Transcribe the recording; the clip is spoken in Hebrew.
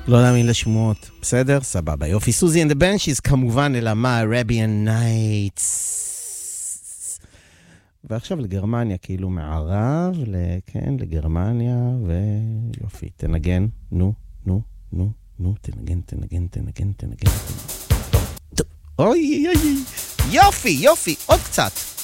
לא להאמין לשמועות, בסדר? סבבה. יופי, סוזי and the Banshees כמובן אלמה Arabian Nights. ועכשיו לגרמניה, כאילו מערב, כן, לגרמניה, ויופי, תנגן, נו, תנגן. טוב, אוי, יופי, עוד קצת.